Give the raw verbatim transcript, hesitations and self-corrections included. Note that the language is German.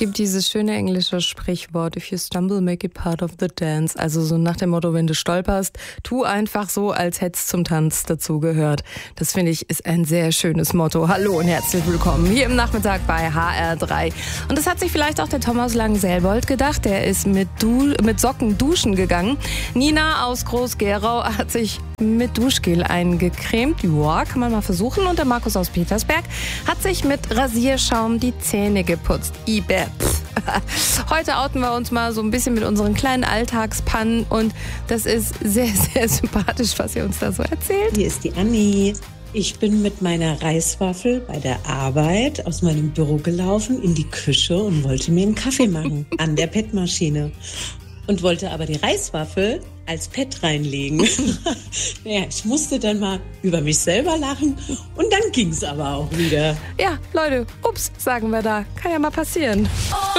gibt dieses schöne englische Sprichwort, if you stumble, make it part of the dance. Also so nach dem Motto, wenn du stolperst, tu einfach so, als hätt's zum Tanz dazugehört. Das finde ich ist ein sehr schönes Motto. Hallo und herzlich willkommen hier im Nachmittag bei H R drei. Und das hat sich vielleicht auch der Thomas Lang-Selbold gedacht. Der ist mit, du- mit Socken duschen gegangen. Nina aus Groß-Gerau hat sich mit Duschgel eingecremt. Ja, kann man mal versuchen. Und der Markus aus Petersberg hat sich mit Rasierschaum die Zähne geputzt. Ibe. Heute outen wir uns mal so ein bisschen mit unseren kleinen Alltagspannen und das ist sehr, sehr sympathisch, was ihr uns da so erzählt. Hier ist die Anni. Ich bin mit meiner Reiswaffel bei der Arbeit aus meinem Büro gelaufen in die Küche und wollte mir einen Kaffee machen an der P E T-Maschine. Und wollte aber die Reiswaffel als Pet reinlegen. Naja, ich musste dann mal über mich selber lachen und dann ging's aber auch wieder. Ja, Leute, ups, sagen wir da. Kann ja mal passieren.